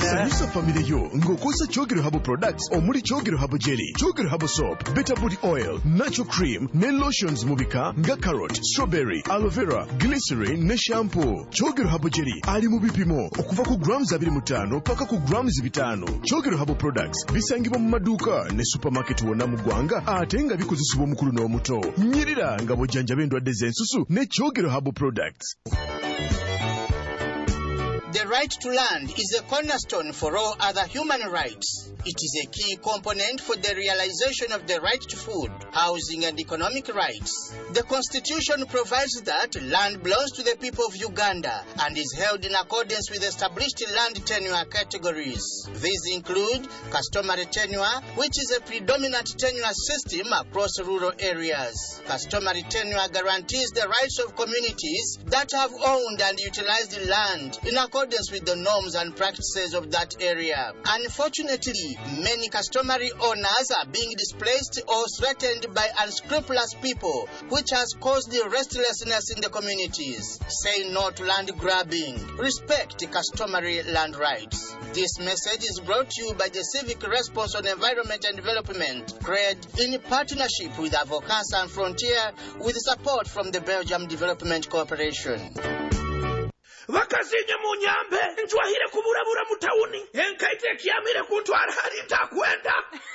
Sanyusa family yo ngokosa Chogero Herbal products omuli Chogero Herbal jelly, Chogero Herbal soap, Better Body oil, natural cream, ne lotions mubika nga carrot, strawberry, aloe vera, glycerin ne shampoo. Chogero Herbal jelly ali mu bipimo okuva ku grams 25 paka ku grams 5. Chogero Herbal products bisangibwa mu maduuka ne supermarket wonna mu ggwanga ate nga bikozesebwa omukulu n'omuto. Nyirira nga bw'ojjanjaba endwadde z'ensusu ne Chogero Herbal products. The right to land is a cornerstone for all other human rights. It is a key component for the realization of the right to food, housing, and economic rights. The Constitution provides that land belongs to the people of Uganda and is held in accordance with established land tenure categories. These include customary tenure, which is a predominant tenure system across rural areas. Customary tenure guarantees the rights of communities that have owned and utilized the land in accordance with the norms and practices of that area. Unfortunately, many customary owners are being displaced or threatened by unscrupulous people, which has caused the restlessness in the communities. Say no to land grabbing. Respect customary land rights. This message is brought to you by the Civic Response on Environment and Development, CRED, in partnership with Avocat Sans Frontier, with support from the Belgium Development Corporation. Vakazinya munyambe ntwahire kuburabura mutauni enkaite kiamire kuntwara hali takwenda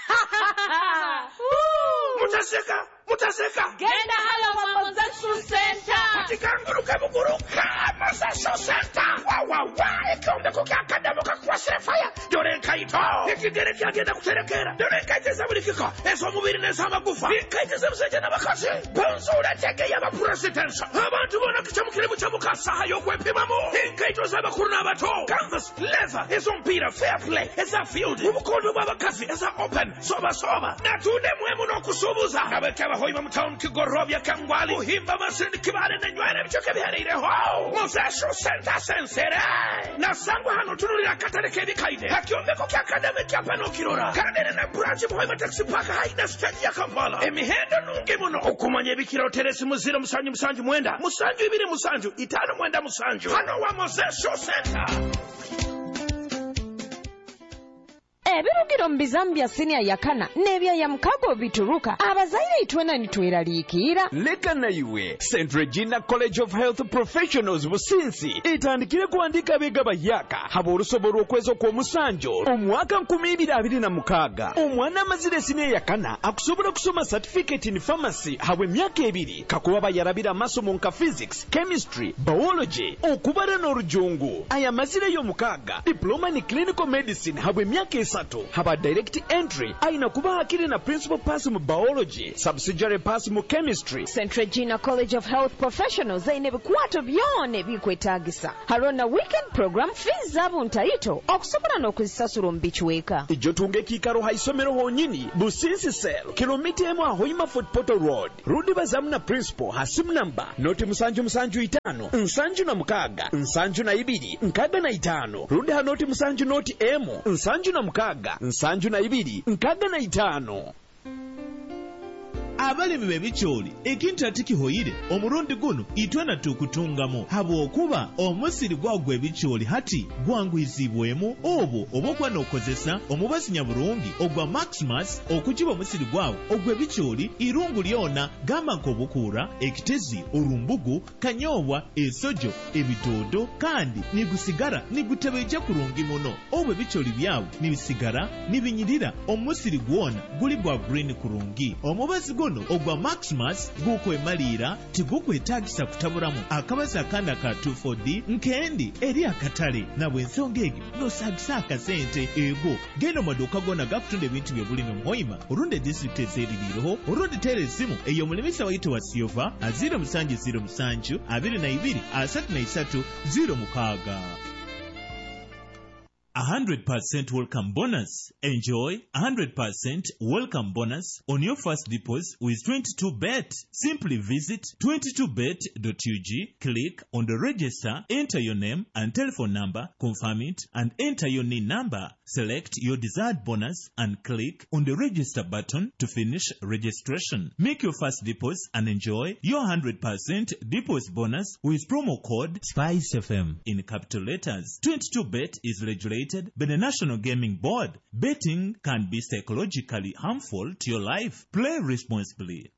mutaseka genda hala wa Mozesho Center atikanguruka buguruka Mozesho Center wa ekonde kokakada kwa sefaya dore kaito ikigere kyagenda kuterekera dore kaite zabulikiko eso mubiri neza magufa kaite zabusije nabakazi bonzura tege yaba president abantu bona kicamukire bucamukasa hayo kwepimamo kaito zabakuru nabato canvas leather is on Peter fair play is a field ubukondo babakazi is a open soba natunde mwemu no kusubuza abakaba hoima mtown kigorobya kangwali uhimba masindi kibale na nywele bichoke biharire ho Mozesho Center sensere nasangwa hano tunulira katareke bikaide hakiombe ko academic yapano kirora kanene na branch hoima taxi park haina stand ya Kampala emihendo nungi muno okumanye bikiro teresi muziro musanju mwenda musanju ibiri musanju itano mwenda musanju hano wa Mozesho Center. Ebirugiro mbizambya senior yakana nebya ya mkago bituruka abazaire itwena nitweraliikira leka na iwe St. Regina College of Health Professionals businsi itandikire kuandika bega bayaka haba olusobora okwezo kwa musanjo omwaka 2026 omwana amazire senior yakana akusobola kusoma certificate in pharmacy habwe myaka 2 kakuba bayarabira amasomo nka physics chemistry biology okubara n'orujungu aya mazire yo mukaga diploma in clinical medicine habwe myaka 3 haba direct entry aina kuba akiri na principal pass mu biology subsidiary pass mu chemistry. St. Regina College of Health Professionals zaine bikwato byone bikwetagisa harona weekend program fees zabo ntaito okusobola n'okuzisasula mbichweka ijo tunge kikaro haisomero honyini businsi sel kilomita emu ahoima Fort Portal Road rudi bazamu na principal hasimu namba noti musanju 5 nsanju na mukaga nsanju na 2 nkaga na 5 rudi hanoti musanju noti emu nsanju na mukaga nsanju na 2 nkaga na 5. abalimi bebikyoli ekintu atikihoyire omurundi guno itwena tukutungamu habo okuba omusiri gwagwe ebikyoli hati gwangwizibwemu obo obokwa n'okozesa omubazi nyabulungi ogwa Maximus okukiba omusiri gwawe ogwe ebikyoli irungu lyona gamba nk'obukuura ekitezi olumbugu kanyobwa esojo ebitoodo kandi nigusigara nigutebeja kurungi muno obwo ebikyoli byawe nibisigara nibinyirira omusiri gwona guli gwa green kurungi omubazi guno ogwa Maximus gukwemalira tigukwetagisa kutaburamu akabazi akanda ka 24D nkendi eri akatale na bwensonga egyo nosagisa akasente ego genda maduka gona gakutunda ebintu by'obulimi muhoima olunde district ezeririho olunde teresimu eyo mulimisa wayite wa Silva 0707 22 33 06. 100% welcome bonus. Enjoy 100% welcome bonus on your first deposit with 22bet. Simply visit 22bet.ug, click on the register, enter your name and telephone number, confirm it, and enter your NIN number. Select your desired bonus and click on the register button to finish registration. Make your first deposit and enjoy your 100% deposit bonus with promo code SPICE FM in capital letters. 22bet is regulated regulated by the National Gaming Board. Betting can be psychologically harmful to your life. Play responsibly.